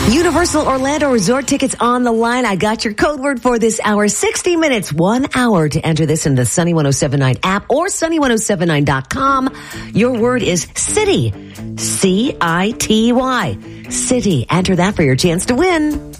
Universal Orlando Resort tickets on the line. I got your code word for this hour. 60 minutes, 1 hour to enter this in the Sunny 1079 app or sunny1079.com. Your word is city. C-I-T-Y. City. Enter that for your chance to win.